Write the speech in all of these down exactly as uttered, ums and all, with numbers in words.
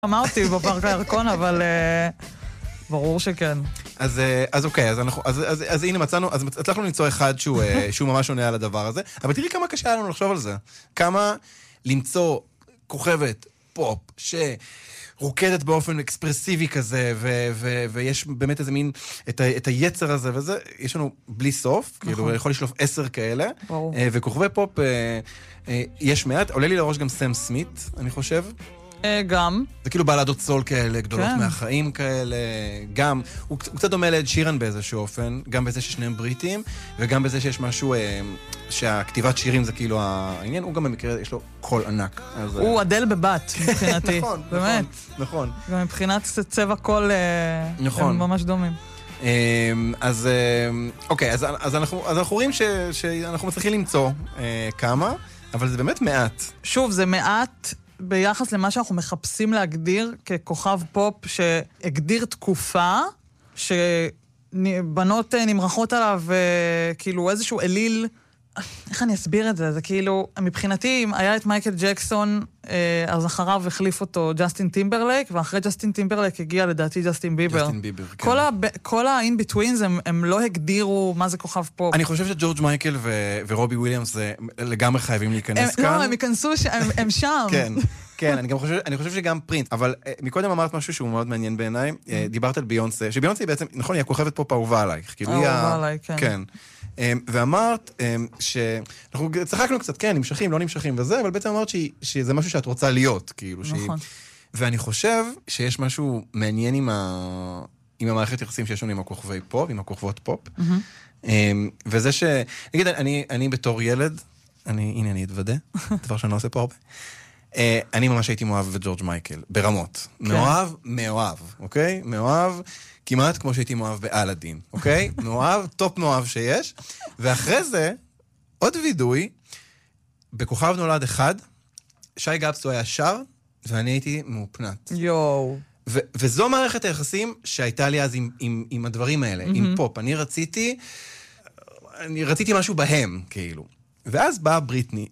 אמרתי בפארק הירקון, אבל ברור שכן. אז אז אוקיי, אז אנחנו אז אז אז הנה מצאנו, אז הצלחנו למצוא אחד שהוא שהוא ממש עונה על הדבר הזה, אבל תראי כמה קשה לנו לחשוב על זה. כמה למצוא כוכבת פופ שרוקדת באופן אקספרסיבי כזה, ויש באמת איזה מין את היצר הזה וזה, יש לנו בלי סוף, כאילו יכול לשלוף עשר כאלה, וכוכבי פופ יש מעט, עולה לי לראש גם סם סמית, אני חושב. גם. זה כאילו בלדות סול כאלה, גדולות מהחיים כאלה, גם, הוא קצת דומה לאד שירן באיזשהו אופן, גם בזה ששניהם בריטים, וגם בזה שיש משהו, שהכתיבת שירים זה כאילו העניין, הוא גם במקרה, יש לו קול ענק. הוא אדל בבת, מבחינתי. נכון, באמת. נכון. גם מבחינת צבע קול, הם ממש דומים. אז, אוקיי, אז אנחנו רואים שאנחנו מצליחים למצוא כמה, אבל זה באמת מעט. שוב, זה מעט ביחס למה שאנחנו מחפשים להגדיר ככוכב פופ שהגדיר תקופה, שבנות נמרחות עליו כאילו איזשהו אליל, איך אני אסביר את זה? זה כאילו, מבחינתי, אם היה את מייקל ג'קסון, אז אחריו החליף אותו ג'סטין טימברלייק, ואחרי ג'סטין טימברלייק הגיע לדעתי ג'סטין ביבר. ג'סטין ביבר, כן. כל, ה- כל ה-in-betweens הם, הם לא הגדירו מה זה כוכב פופ. אני חושב שג'ורג' מייקל ו- ורובי וויליאמס לגמרי חייבים להיכנס הם, כאן. לא, הם ייכנסו, ש- הם, הם שם. כן, כן, אני גם חושב, אני חושב שגם פרינס, אבל מקודם אמרת משהו שהוא מאוד מעניין בעיניי, דיברת על ביונסה, שביונסה היא בעצם, נכון, היא הכוכבת פופ האהובה עלייך. אהובה עליי, כן. כן. ואמרת שאנחנו צחקנו קצת, כן, נמשכים, לא נמשכים וזה, אבל בעצם אמרת שזה משהו שאת רוצה להיות, כאילו. נכון. ואני חושב שיש משהו מעניין עם ה... עם המערכת יחסים שיש לנו עם הכוכבי פופ, עם הכוכבות פופ. וזה ש... נגיד, אני, אני בתור ילד, אני, הנה, אני אתוודא, דבר שאני לא עושה פה הרבה. אני ממש הייתי מאוהב בג'ורג' מייקל, ברמות. מאוהב, מאוהב, אוקיי? מאוהב, כמעט כמו שהייתי מאוהב באלאדין, אוקיי? מאוהב, טופ מאוהב שיש. ואחרי זה, עוד וידוי, בכוכב נולד אחד, שי גבסו היה שר, ואני הייתי מאופנת. יואו. ו- וזו מערכת היחסים שהייתה לי אז עם, עם, עם הדברים האלה, mm-hmm. עם פופ. אני רציתי, אני רציתי משהו בהם, כאילו. ואז באה בריטני,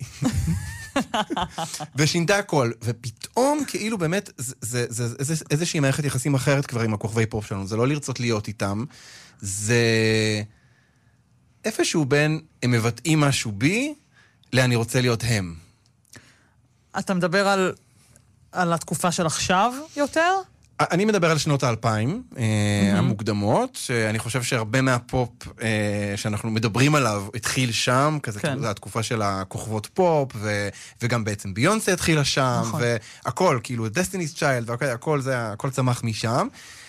ושינתה הכל, ופתאום כאילו באמת, זה, זה, זה, זה, זה איזושהי מערכת יחסים אחרת כבר עם הכוכבי פופ שלנו, זה לא לרצות להיות איתם, זה איפשהו בין, הם מבטאים משהו בי, לאני רוצה להיות הם. אתה מדבר על, על התקופה של עכשיו יותר? אני מדבר על שנות האלפיים המוקדמות, שאני חושב שהרבה מהפופ שאנחנו מדברים עליו התחיל שם, כזה זו התקופה של הכוכבות פופ, וגם בעצם ביונסה התחילה שם, והכל, כאילו, Destiny's Child, והכל זה, הכל צמח משם.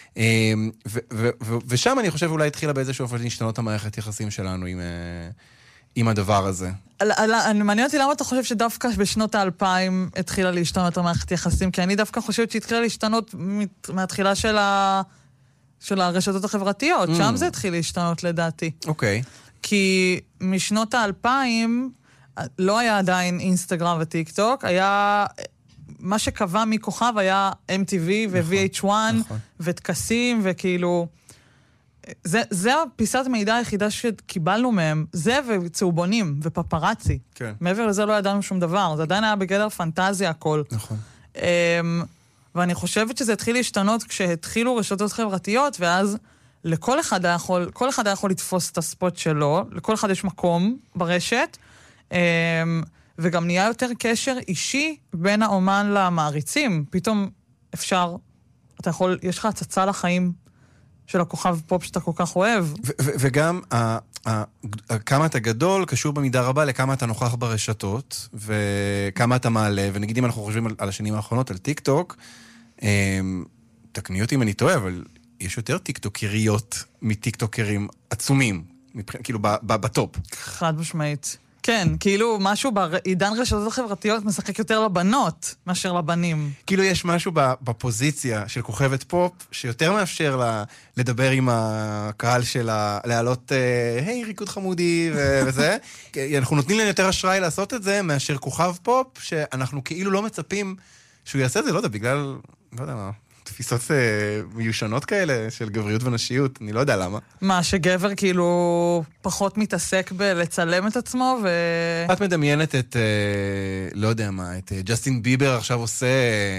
ושם אני חושב אולי התחילה באיזשהו אופן להשתנות המערכת יחסים שלנו עם... עם הדבר הזה. מעניין אותי למה אתה חושב שדווקא בשנות האלפיים התחילה להשתנות המערכת יחסים, כי אני דווקא חושבת שהתחילה להשתנות מהתחילה של ה... של הרשתות החברתיות, שם זה התחיל להשתנות לדעתי. אוקיי. כי משנות האלפיים לא היה עדיין אינסטגרם וטיק טוק, היה... מה שקבע מכוכב היה אם טי וי ו-וי אייץ' וואן ותקסים וכאילו... זה, זה הפיסת מידע היחידה שקיבלנו מהם, זה וצהובונים ופפרצי. כן. מעבר לזה לא ידענו שום דבר, זה עדיין היה בגדר פנטזיה הכל. נכון. ואני חושבת שזה התחיל להשתנות כשהתחילו רשתות חברתיות, ואז לכל אחד היה יכול, כל אחד היה יכול לתפוס את הספוט שלו, לכל אחד יש מקום ברשת, וגם נהיה יותר קשר אישי בין האומן למעריצים. פתאום אפשר, אתה יכול, יש לך הצצה לחיים של הכוכב פופ שאתה כל כך אוהב. וגם כמה אתה גדול קשור במידה רבה לכמה אתה נוכח ברשתות, וכמה אתה מעלה, ונגיד אם אנחנו חושבים על השנים האחרונות, על טיק טוק, תקני אותי אם אני טועה, אבל יש יותר טיק טוקריות מטיק טוקרים עצומים, כאילו בטופ. חד משמעית. כן, כאילו משהו בעידן רשתות החברתיות משחק יותר לבנות מאשר לבנים. כאילו יש משהו בפוזיציה של כוכבת פופ שיותר מאפשר לה לדבר עם הקהל שלה, להעלות, היי, ריקוד חמודי וזה. אנחנו נותנים להם יותר אשראי לעשות את זה מאשר כוכב פופ, שאנחנו כאילו לא מצפים שהוא יעשה את זה, לא יודע, בגלל, לא יודע מה, תפיסות מיושנות כאלה של גבריות ונשיות, אני לא יודע למה. מה, שגבר כאילו פחות מתעסק בלצלם את עצמו ו... את מדמיינת את, לא יודע מה, את ג'סטין ביבר עכשיו עושה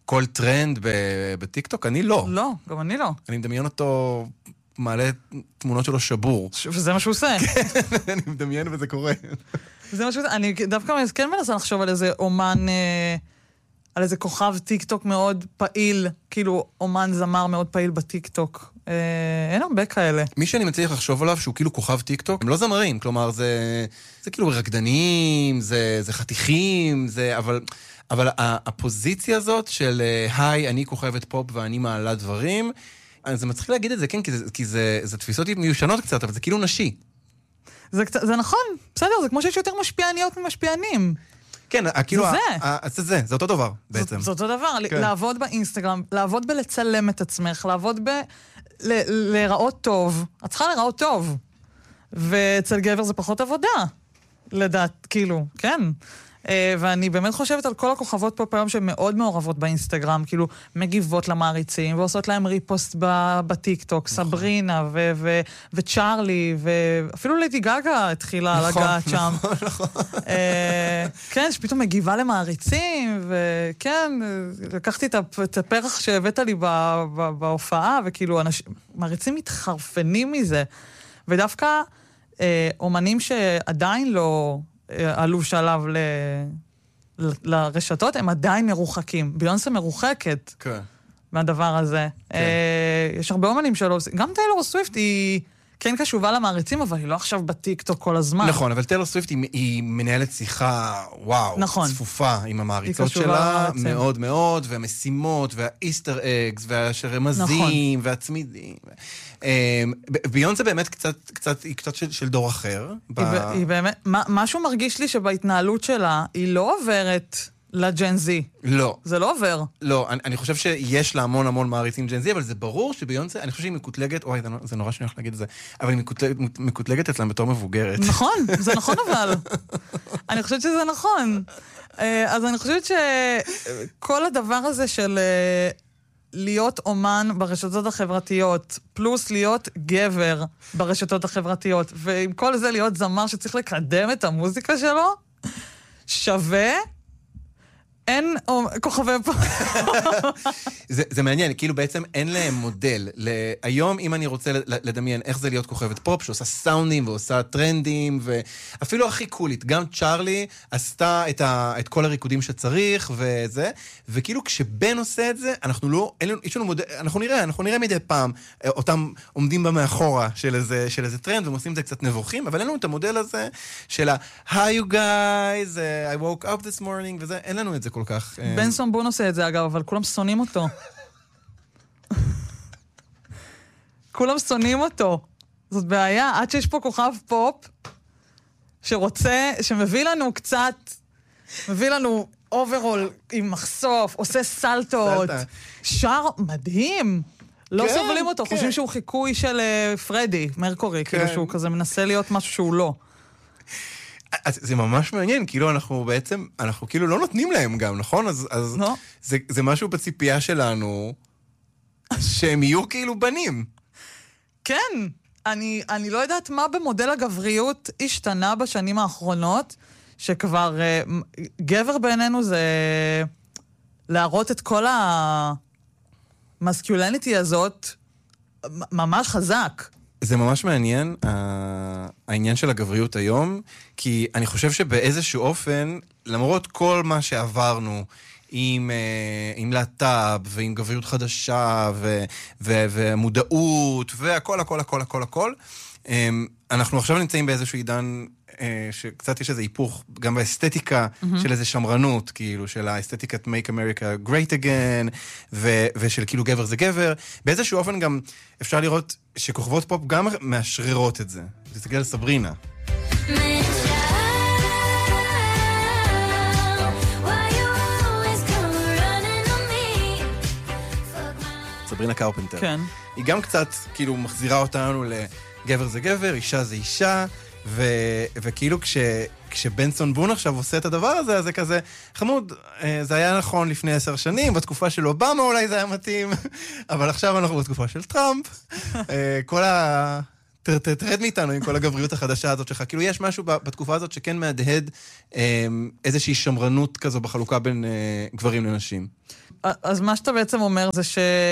כל טרנד בטיקטוק? אני לא. לא, גם אני לא. אני מדמיין אותו, מעלה תמונות שלו שבור. וזה מה שהוא עושה. כן, אני מדמיין וזה קורה. זה מה שהוא עושה. אני דווקא כן מנסה לחשוב על איזה אומן, על איזה כוכב טיקטוק מאוד פעיל, כאילו אומן זמר מאוד פעיל בטיקטוק. אין הרבה כאלה. מי שאני מצליח לחשוב עליו שהוא כאילו כוכב טיקטוק, הם לא זמרים, כלומר זה, זה כאילו רקדנים, זה, זה חתיכים, זה, אבל, אבל הפוזיציה הזאת של היי, אני כוכבת פופ ואני מעלה דברים, זה מצחיק להגיד את זה, כן, כי זה, כי זה, זה תפיסות מיושנות קצת, אבל זה כאילו נשי. זה, זה נכון, בסדר, זה כמו שיש יותר משפיעניות ממשפיענים. כן, כאילו, זה ה, זה. זה זה, זה אותו דבר, בעצם. זה אותו דבר, כן. לעבוד באינסטגרם, לעבוד בלצלם את עצמך, לעבוד ב... ל- להיראות טוב. את צריכה להיראות טוב. ואצל גבר זה פחות עבודה. לדעת, כאילו, כן. ואני באמת חושבת על כל הכוכבות פה פעם שהן מאוד מעורבות באינסטגרם, כאילו מגיבות למעריצים, ועושות להם ריפוסט בטיקטוק, סברינה ו- ו- וצ'ארלי, ואפילו ליידי גגה התחילה לגעת שם. נכון, נכון. כן, שפתאום מגיבה למעריצים, וכן, לקחתי את הפרח שהבאת לי בהופעה, וכאילו מעריצים מתחרפנים מזה. ודווקא אומנים שעדיין לא... עלו שלב ל... לרשתות, הם עדיין מרוחקים. ביונסה מרוחקת כן. מהדבר הזה. כן. יש הרבה אומנים שלא... גם טיילור סוויפט היא כן קשובה למעריצים, אבל היא לא עכשיו בטיקטוק כל הזמן. נכון, אבל טיילור סוויפט היא, היא מנהלת שיחה, וואו, נכון. צפופה עם המעריצות שלה, מאוד מאוד, והמשימות, והאיסטר אגס, והרמזים, נכון. והצמידים. ביונסה באמת קצת, קצת, היא קצת של, של דור אחר. היא, ב... היא באמת, משהו מרגיש לי שבהתנהלות שלה, היא לא עוברת לג'ן זי. לא. זה לא עובר. לא, אני, אני חושב שיש לה המון המון מעריצים ג'ן זי, אבל זה ברור שביונסה, אני חושב שהיא מקוטלגת, אוי, זה, זה נורא שאני הולך להגיד את זה, אבל היא מקוטלגת, מקוטלגת אצלם בתור מבוגרת. נכון, זה נכון אבל. אני חושבת שזה נכון. אז אני חושבת שכל הדבר הזה של להיות אומן ברשתות החברתיות, פלוס להיות גבר ברשתות החברתיות, ועם כל זה להיות זמר שצריך לקדם את המוזיקה שלו, שווה... אין כוכבי פה. זה, זה מעניין, כאילו בעצם אין להם מודל. היום, אם אני רוצה לדמיין איך זה להיות כוכבת פופ, שעושה סאונדים ועושה טרנדים, ואפילו הכי קולית, גם צ'ארלי עשתה את, ה, את כל הריקודים שצריך, וזה, וכאילו כשבן עושה את זה, אנחנו לא, אין לנו, יש לנו מודל, אנחנו נראה, אנחנו נראה מדי פעם, אותם עומדים במאחורה של איזה, של איזה טרנד, והם עושים את זה קצת נבוכים, אבל אין לנו את המודל הזה של ה- Hi you guys, I woke up this morning, וזה, אין לנו את זה כל כך. בנסון בון עושה את זה אגב, אבל כולם שונאים אותו. כולם שונאים אותו. זאת בעיה, עד שיש פה כוכב פופ, שרוצה, שמביא לנו קצת, מביא לנו אוברול עם מחשוף, עושה סלטות, שר מדהים. לא סובלים אותו, חושבים שהוא חיקוי של פרדי, מרקורי, כאילו שהוא כזה מנסה להיות משהו שהוא לא. אז זה ממש מעניין, כאילו אנחנו בעצם, אנחנו כאילו לא נותנים להם גם, נכון? אז, אז לא. זה, זה משהו בציפייה שלנו, שהם יהיו כאילו בנים. כן, אני, אני לא יודעת מה במודל הגבריות השתנה בשנים האחרונות, שכבר uh, גבר בעינינו זה להראות את כל המסקיולניטי הזאת ממש חזק. זה ממש מעניין, העניין של הגבריות היום, כי אני חושב שבאיזשהו אופן, למרות כל מה שעברנו עם, עם להט"ב ועם גבריות חדשה ו, ו, ומודעות והכל, הכל, הכל, הכל, הכל, אנחנו עכשיו נמצאים באיזשהו עידן שקצת יש איזה היפוך, גם באסתטיקה mm-hmm. של איזה שמרנות, כאילו, של האסתטיקת Make America Great Again, ו- ושל כאילו גבר זה גבר. באיזשהו אופן גם אפשר לראות שכוכבות פופ גם מאשררות את זה. תסתכל על סברינה. סברינה קרפנטר. כן. היא גם קצת כאילו מחזירה אותנו לגבר זה גבר, אישה זה אישה, ו- וכאילו כש- כשבנסון בון עכשיו עושה את הדבר הזה, אז זה כזה, חמוד, זה היה נכון לפני עשר שנים, בתקופה של אובמה אולי זה היה מתאים, אבל עכשיו אנחנו בתקופה של טראמפ, כל ה... תרד מאיתנו עם כל הגבריות החדשה הזאת שלך, כאילו יש משהו בתקופה הזאת שכן מהדהד איזושהי שמרנות כזו בחלוקה בין גברים לנשים. אז מה שאתה בעצם אומר זה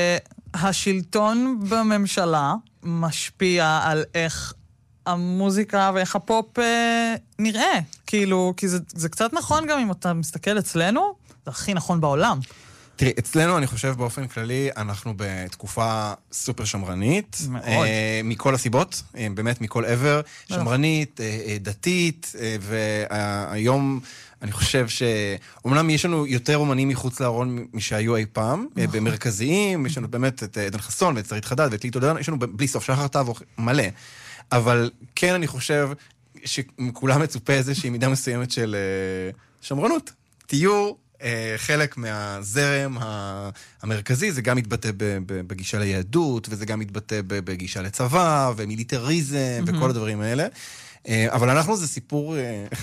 שהשלטון בממשלה משפיע על איך המוזיקה ואיך הפופ אה, נראה. כאילו, כי זה, זה קצת נכון גם אם אתה מסתכל אצלנו, זה הכי נכון בעולם. תראי, אצלנו אני חושב באופן כללי, אנחנו בתקופה סופר שמרנית. מאוד. אה, מכל הסיבות, אה, באמת מכל עבר, שמרנית, אה, אה, דתית, אה, והיום אני חושב שאומנם יש לנו יותר אומנים מחוץ לארון משהיו אי פעם, אה, במרכזיים, יש לנו באמת את עדן חסון ואת שרית חדד ואת ליטו דדן, יש לנו בלי סוף שחר טבוך מלא. אבל כן אני חושב שכולם מצופה איזושהי מידה מסוימת של אה, שמרנות. תהיו חלק מהזרם המרכזי, זה גם מתבטא בגישה ליהדות, וזה גם מתבטא בגישה לצבא, ומיליטריזם, וכל הדברים האלה. אבל אנחנו זה סיפור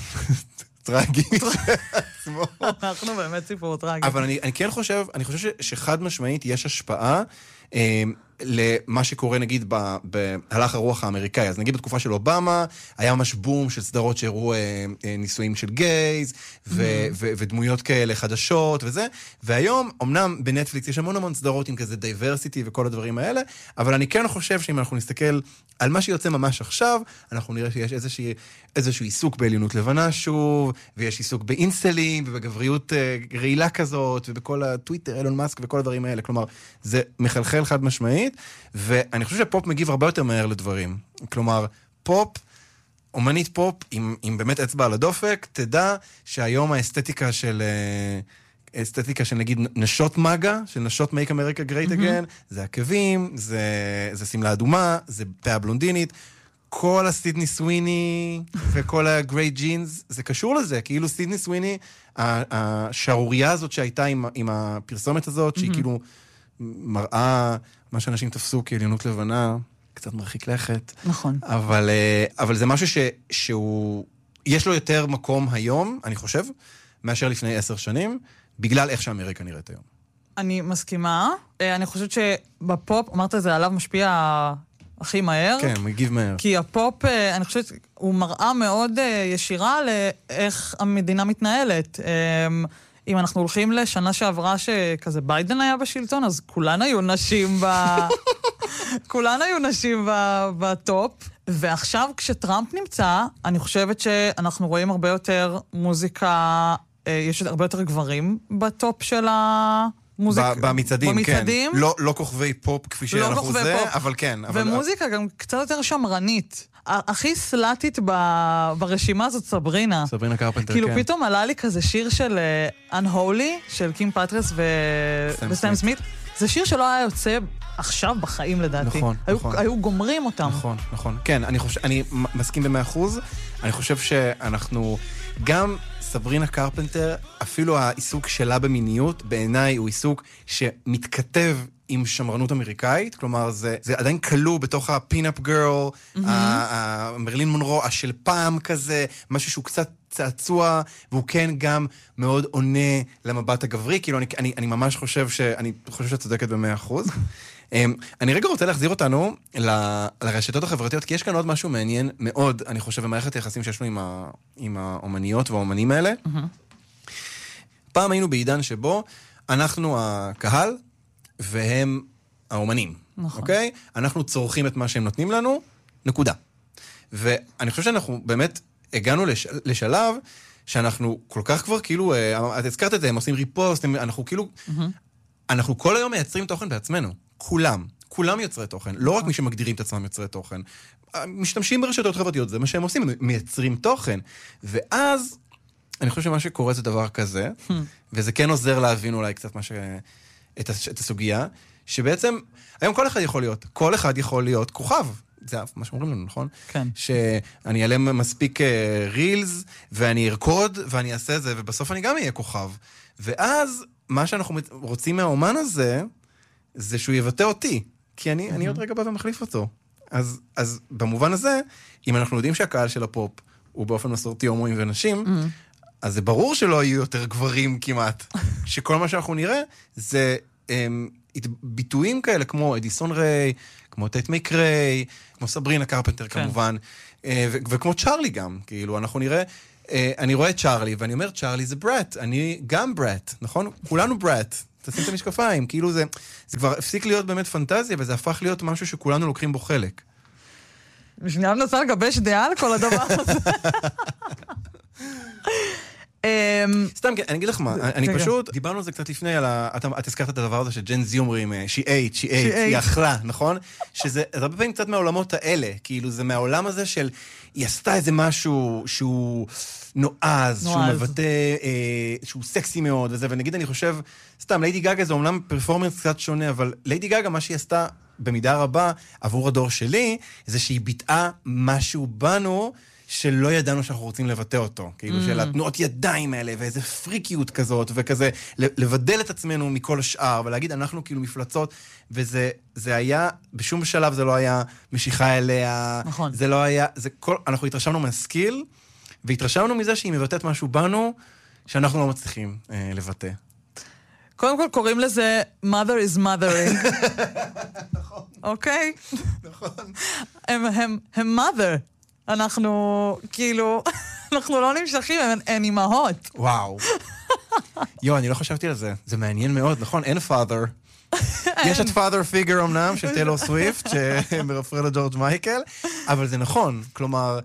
טרגי. אנחנו באמת סיפור טרגי. אבל אני כן חושב, אני חושב שחד משמעית יש השפעה למה שקורה נגיד בהלך הרוח האמריקאי. אז נגיד בתקופה של אובמה, היה ממש בום של סדרות שהראו ניסויים של גייז, ודמויות כאלה חדשות וזה, והיום, אמנם בנטפליקס יש המון המון סדרות עם כזה דייברסיטי וכל הדברים האלה, אבל אני כן חושב שאם אנחנו נסתכל על מה שיוצא ממש עכשיו, אנחנו נראה שיש איזושהי, איזשהו עיסוק בעליונות לבנה שוב, ויש עיסוק באינסטלים, ובגבריות רעילה כזאת, ובכל הטוויטר, אילון מאסק וכל הדברים האלה. כלומר, זה מחלחל חד משמעית, ואני חושב שפופ מגיב הרבה יותר מהר לדברים. כלומר, פופ, אומנית פופ, עם, עם באמת אצבע על הדופק, תדע שהיום האסתטיקה של... אסתטיקה של נגיד נשות מגה, של נשות Make America Great Again, זה עקבים, זה, זה סמלה אדומה, זה פאה בלונדינית, כל הסידני סוויני וכל הגרייט ג'ינס, זה קשור לזה, כאילו סידני סוויני, השערוריה הזאת שהייתה עם, עם הפרסומת הזאת, שהיא כאילו מראה מה שאנשים תפסו כעליונות לבנה, קצת מרחיק לכת. נכון. אבל, אבל זה משהו ש, שהוא, יש לו יותר מקום היום, אני חושב, מאשר לפני עשר שנים, בגלל איך שאמריקה נראית היום. אני מסכימה. אני חושבת שבפופ, אמרת זה עליו משפיע הכי מהר. כן, מגיב מהר. כי הפופ, אני חושבת, הוא מראה מאוד ישירה לאיך המדינה מתנהלת. אם אנחנו הולכים לשנה שעברה שכזה ביידן היה בשלטון, אז כולן היו נשים ב... כולן היו נשים בטופ. ועכשיו כשטראמפ נמצא, אני חושבת שאנחנו רואים הרבה יותר מוזיקה... יש הרבה יותר גברים בטופ של המוזיקה. במצעדים, במצעדים. כן. לא, לא כוכבי פופ כפי שאנחנו זה, פופ. אבל כן. ומוזיקה אבל... גם קצת יותר שמרנית. הכי סלטית ב... ברשימה הזאת סברינה. סברינה קרפנטר, כאילו כן. כאילו פתאום עלה לי כזה שיר של uh, Unholy, של קים פטרס ו... וסטם סמית. זה שיר שלא היה יוצא עכשיו בחיים לדעתי. נכון, היו, נכון. היו גומרים אותם. נכון, נכון. כן, אני חושב, אני מסכים במאה אחוז. אני חושב שאנחנו גם... סברינה קרפנטר, אפילו העיסוק שלה במיניות, בעיניי הוא עיסוק שמתכתב עם שמרנות אמריקאית, כלומר זה, זה עדיין כלוא בתוך הפינאפ גרל, המרלין מונרו, של פעם כזה, משהו שהוא קצת צעצוע, והוא כן גם מאוד עונה למבט הגברי, כאילו אני, אני, אני ממש חושב ש, אני חושב שאת צודקת במאה אחוז. אני רגע רוצה להחזיר אותנו ל, לרשתות החברתיות, כי יש כאן עוד משהו מעניין מאוד, אני חושב, במערכת היחסים שיש לנו עם, ה, עם האומניות והאומנים האלה. Mm-hmm. פעם היינו בעידן שבו אנחנו הקהל, והם האומנים. נכון. אוקיי? אנחנו צורכים את מה שהם נותנים לנו, נקודה. ואני חושב שאנחנו באמת הגענו לש, לשלב שאנחנו כל כך כבר כאילו, את הזכרת את זה, הם עושים ריפוסט, אנחנו כאילו, mm-hmm. אנחנו כל היום מייצרים תוכן בעצמנו. כולם. כולם יוצרי תוכן. לא רק מי שמגדירים את עצמם יוצרי תוכן. משתמשים ברשתות חברתיות, זה מה שהם עושים, הם מייצרים תוכן. ואז, אני חושב שמה שקורה זה דבר כזה, וזה כן עוזר להבין אולי קצת מה ש... את הסוגיה, שבעצם, היום כל אחד יכול להיות, כל אחד יכול להיות כוכב. זה מה שאומרים לנו, נכון? כן. שאני אעלם מספיק רילס, ואני ארקוד, ואני אעשה את זה, ובסוף אני גם אהיה כוכב. ואז, מה שאנחנו רוצים מהאומן הזה, זה שהוא יבטא אותי, כי אני, אני עוד רגע בא ומחליף אותו. אז, אז במובן הזה, אם אנחנו יודעים שהקהל של הפופ הוא באופן מסורתי הומואים ונשים, אז זה ברור שלא יהיו יותר גברים כמעט. שכל מה שאנחנו נראה זה הם, ביטויים כאלה כמו אדיסון ריי, כמו טייט מייקריי, כמו סברינה קרפנטר כן. כמובן, ו- וכמו צ'ארלי גם, כאילו אנחנו נראה, אני רואה את צ'ארלי ואני אומר צ'ארלי זה ברט, אני גם ברט, נכון? כולנו ברט. תשים את המשקפיים, כאילו זה, זה כבר הפסיק להיות באמת פנטזיה, וזה הפך להיות משהו שכולנו לוקחים בו חלק. בשנייה מנסה לגבש דעה על כל הדבר הזה. סתם, אני אגיד לך מה, אני פשוט, דיברנו על זה קצת לפני, את הזכרת את הדבר הזה שג'ן זי אומרים, she ate, she ate, היא אכלה, נכון? שזה הרבה פעמים קצת מהעולמות האלה, כאילו זה מהעולם הזה של, היא עשתה איזה משהו שהוא נועז, שהוא מבטא, שהוא סקסי מאוד וזה, ונגיד אני חושב, סתם, ליידי גאגה זה אומנם פרפורמנס קצת שונה, אבל ליידי גאגה, מה שהיא עשתה במידה רבה עבור הדור שלי, זה שהיא ביטאה משהו בנו, שלא ידענו שאנחנו רוצים לבטא אותו. כאילו, של התנועות ידיים האלה, ואיזה פריקיות כזאת, וכזה, לבדל את עצמנו מכל השאר, ולהגיד, אנחנו כאילו מפלצות, וזה זה היה, בשום שלב זה לא היה משיכה אליה, נכון. זה לא היה, זה כל, אנחנו התרשמנו מהסקיל, והתרשמנו מזה שהיא מבטאת משהו בנו, שאנחנו לא מצליחים אה, לבטא. קודם כל קוראים לזה mother is mothering. נכון. אוקיי? נכון. הם, הם, הם mother. אנחנו, כאילו, אנחנו לא נמשכים, הן אימהות. וואו. יו, אני לא חשבתי על זה. זה מעניין מאוד, נכון? אין father. יש את father figure אמנם, של טיילור סוויפט, שמרפרר לג'ורג' מייקל, אבל זה נכון. כלומר,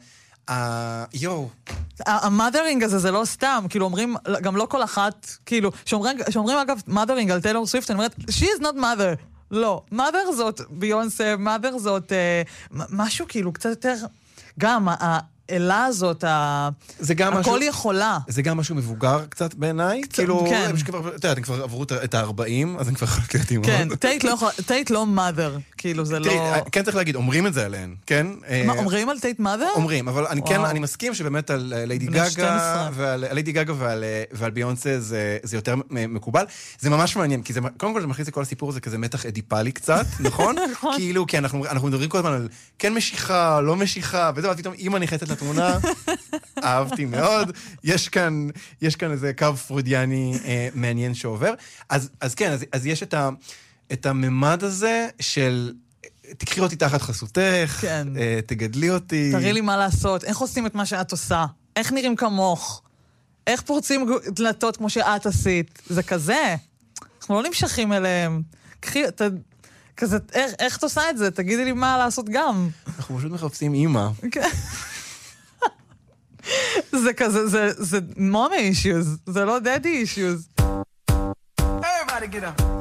יו. המאדרינג הזה זה לא סתם, כאילו אומרים, גם לא כל אחת, כאילו, שאומרים אגב מאדרינג על טיילור סוויפט, אני אומרת, she is not mother. לא, mother זאת ביונסה, mother זאת משהו כאילו קצת יותר... גם האלה הזאת, הכל יכולה. זה גם משהו מבוגר קצת בעיניי. כאילו, כן. אתה יודע, הם כבר עברו את ה-ארבעים, אז הם כבר חלקת אימות. כן, טייט לא mother, כאילו זה לא... כן, צריך להגיד, אומרים את זה עליהן, כן? מה, אומרים על טייט mother? אומרים, אבל אני כן, אני מסכים שבאמת על ליידי גאגה, ועל ליידי גאגה ועל ביונסה זה יותר מקובל. זה ממש מעניין, כי קודם כל זה מכניס לכל הסיפור הזה כזה מתח אדיפלי קצת, נכון? כאילו, כי אנחנו מדברים כל הזמן על כן משיכה, לא משיכה, וזה, אבל פתאום אמא נכנסת לתמונה, אהבתי מאוד, יש כאן, יש כאן איזה קו פרוידיאני אה, מעניין שעובר, אז, אז כן, אז, אז יש את, ה, את הממד הזה של, תקחי אותי תחת חסותך, כן. אה, תגדלי אותי. תראי לי מה לעשות, איך עושים את מה שאת עושה, איך נראים כמוך, איך פורצים דלתות כמו שאת עשית, זה כזה, אנחנו לא נמשכים אליהם, קחי, ת, כזה, איך, איך את עושה את זה, תגידי לי מה לעשות גם. אנחנו פשוט מחפשים אימא. כן. זה כזה, זה, זה mommy issues, זה לא daddy issues. Everybody get up.